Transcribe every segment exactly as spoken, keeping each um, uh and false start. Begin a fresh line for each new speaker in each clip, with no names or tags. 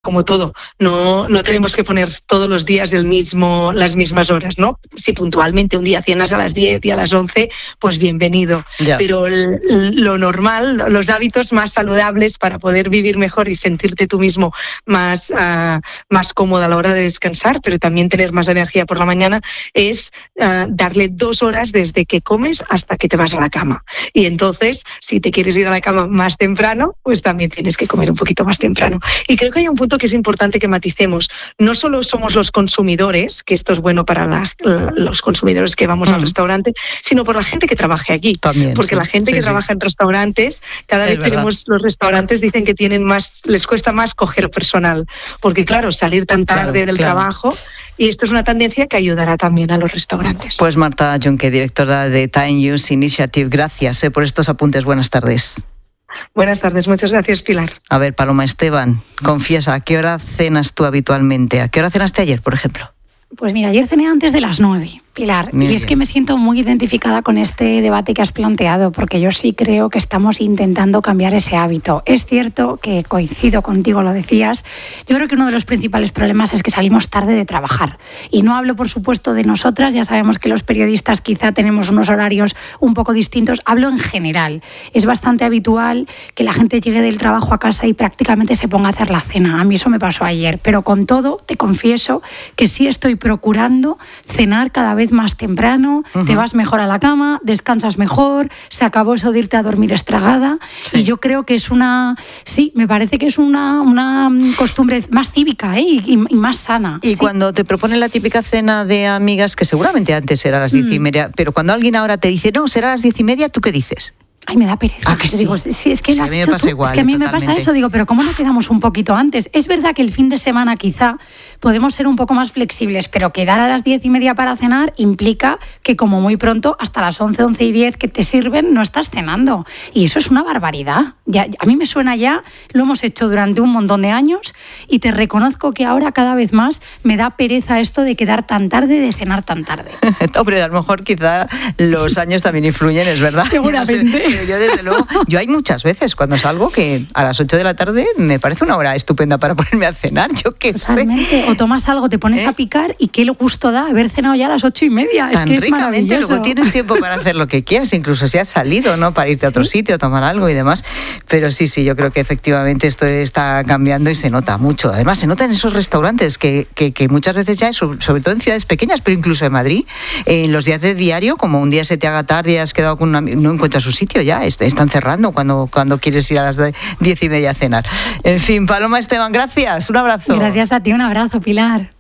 como todo, no, no tenemos que poner todos los días el mismo, las mismas horas, ¿no? Si puntualmente un día cenas a las diez y a las once, pues bienvenido. Ya. Pero el, lo normal, los hábitos más saludables para poder vivir mejor y sentirte tú mismo más, uh, más cómodo a la hora de descansar, pero también tener más energía por la mañana, es uh, darle dos horas desde que comes hasta que te vas a la cama. Y entonces, si te quieres ir a la cama más temprano, pues también tienes que comer un poquito más temprano. Y creo que hay un punto que es importante que maticemos. No solo somos los consumidores, que esto es bueno para la, los consumidores que vamos mm. al restaurante, sino por la gente que trabaje aquí. También, porque sí. la gente sí, que sí. trabaja en restaurantes, cada es vez verdad. tenemos, los restaurantes dicen que tienen más, les cuesta más coger personal. Porque claro, salir tan tarde claro, del claro. trabajo, y esto es una tendencia que ayudará también a los restaurantes.
Pues Marta Jonqué, directora de Time Use Initiative, gracias eh, por estos apuntes. Buenas tardes.
Buenas tardes, muchas gracias, Pilar.
A ver, Paloma Esteban, confiesa, ¿a qué hora cenas tú habitualmente? ¿A qué hora cenaste ayer, por ejemplo?
Pues mira, ayer cené antes de las nueve, Pilar, Muy y es bien. que me siento muy identificada con este debate que has planteado, porque yo sí creo que estamos intentando cambiar ese hábito. Es cierto que coincido contigo, lo decías, yo creo que uno de los principales problemas es que salimos tarde de trabajar. Y no hablo, por supuesto, de nosotras, ya sabemos que los periodistas quizá tenemos unos horarios un poco distintos, hablo en general. Es bastante habitual que la gente llegue del trabajo a casa y prácticamente se ponga a hacer la cena. A mí eso me pasó ayer, pero con todo, te confieso que sí estoy procurando cenar cada vez más temprano, uh-huh. te vas mejor a la cama, descansas mejor, se acabó eso de irte a dormir estragada, sí. y yo creo que es una, sí, me parece que es una, una costumbre más cívica ¿eh? y, y más sana.
Y
sí.
cuando te proponen la típica cena de amigas, que seguramente antes era a las diez mm. y media, pero cuando alguien ahora te dice, no, será a las diez y media, ¿tú qué dices?
Ay, me da pereza.
¿Ah, que sí?
Digo, sí, es que,
sí,
a mí me pasa igual, es que a mí totalmente. me pasa eso, digo, pero ¿cómo no quedamos un poquito antes? Es verdad que el fin de semana quizá podemos ser un poco más flexibles, pero quedar a las diez y media para cenar implica que como muy pronto, hasta las once, once y diez que te sirven, no estás cenando. Y eso es una barbaridad. Ya, a mí me suena ya, lo hemos hecho durante un montón de años y te reconozco que ahora cada vez más me da pereza esto de quedar tan tarde, de cenar tan tarde.
Hombre, a lo mejor quizá los años también influyen, es verdad.
Seguramente.
No sé, pero yo desde luego, yo hay muchas veces cuando salgo que a las ocho de la tarde me parece una hora estupenda para ponerme a cenar, yo qué
Totalmente. sé. O tomas algo, te pones ¿Eh? a picar y qué gusto da haber cenado ya a las ocho y media.
Tan
es que es maravilloso.
Luego tienes tiempo para hacer lo que quieras, incluso si has salido, ¿no? Para irte a otro ¿Sí? sitio, tomar algo y demás. Pero sí, sí, yo creo que efectivamente esto está cambiando y se nota mucho. Además, se nota en esos restaurantes que, que, que muchas veces ya, sobre todo en ciudades pequeñas, pero incluso en Madrid, en los días de diario, como un día se te haga tarde y has quedado con una, no encuentras su sitio ya, están cerrando cuando, cuando quieres ir a las diez y media a cenar. En fin, Paloma Esteban, gracias, un abrazo.
Gracias a ti, un abrazo, Pilar.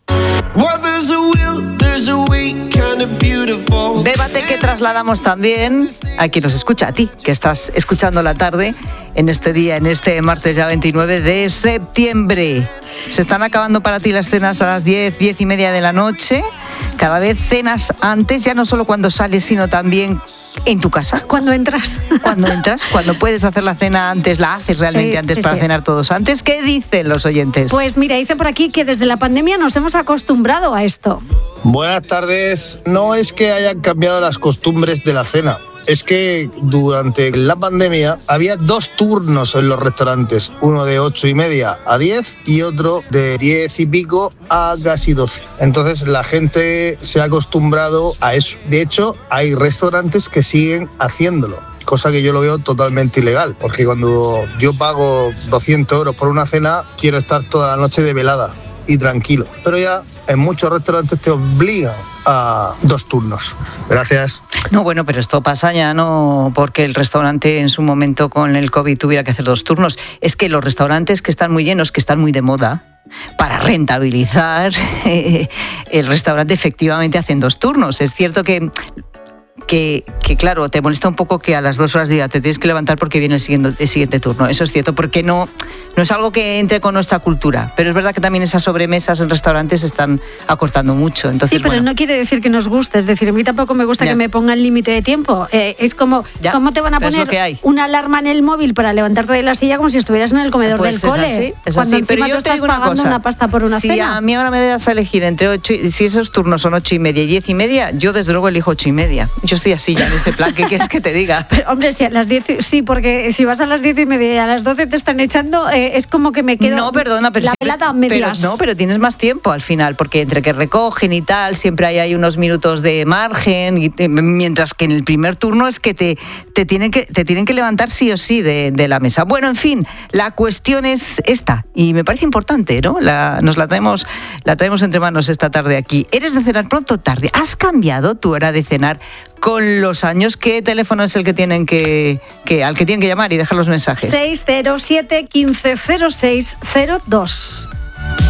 Debate que trasladamos también a quien nos escucha, a ti, que estás escuchando la tarde en este día, en este martes ya veintinueve de septiembre. ¿Se están acabando para ti las cenas a las diez, diez y media de la noche? Cada vez cenas antes, ya no solo cuando sales, sino también en tu casa.
Cuando entras.
Cuando entras, cuando puedes hacer la cena antes, la haces realmente sí, antes sí, para sí. cenar todos antes. ¿Qué dicen los oyentes?
Pues mira, dice por aquí que desde la pandemia nos hemos acostumbrado a esto.
Buenas tardes. No es que hayan cambiado las costumbres de la cena. Es que durante la pandemia había dos turnos en los restaurantes, uno de ocho y media a diez y otro de diez y pico a casi doce. Entonces la gente se ha acostumbrado a eso. De hecho, hay restaurantes que siguen haciéndolo, cosa que yo lo veo totalmente ilegal, porque cuando yo pago doscientos euros por una cena, quiero estar toda la noche de velada y tranquilo. Pero ya en muchos restaurantes te obligan a dos turnos. Gracias.
No, bueno, pero esto pasa ya no porque el restaurante en su momento con el COVID tuviera que hacer dos turnos. Es que los restaurantes que están muy llenos, que están muy de moda, para rentabilizar, eh, el restaurante efectivamente hacen dos turnos. Es cierto que Que, que claro, te molesta un poco que a las dos horas de día te tienes que levantar porque viene el siguiente, el siguiente turno. Eso es cierto, porque no, no es algo que entre con nuestra cultura. Pero es verdad que también esas sobremesas en restaurantes se están acortando mucho. Entonces,
sí, pero
bueno.
no quiere decir que nos guste. Es decir, a mí tampoco me gusta ya. que me pongan límite de tiempo. Eh, es como, ya. ¿cómo te van a poner una alarma en el móvil para levantarte de la silla como si estuvieras en el comedor
pues
del
es
cole?
Así, es
cuando
así. Pero yo
te estás pagando una, cosa, una pasta por una
si
cena.
Si a mí ahora me das a elegir entre ocho, si esos turnos son ocho y media y diez y media, yo desde luego elijo ocho y media. Yo estoy así ya en ese plan, ¿qué quieres que te diga?
Pero, hombre, si a las diez, sí, porque si vas a las diez y media y a las doce te están echando, eh, es como que me quedo...
No, perdona, pero...
La
siempre,
velada a medias.
Pero, no, pero tienes más tiempo al final, porque entre que recogen y tal, siempre hay, hay unos minutos de margen, y te, mientras que en el primer turno es que te, te, tienen, que, te tienen que levantar sí o sí de, de la mesa. Bueno, en fin, la cuestión es esta, y me parece importante, ¿no? La, nos la traemos, la traemos entre manos esta tarde aquí. ¿Eres de cenar pronto o tarde? ¿Has cambiado tu hora de cenar con los años? ¿Qué teléfono es el que tienen que, que al que tienen que llamar y dejar los mensajes?
seis cero siete, uno cinco cero seis cero dos.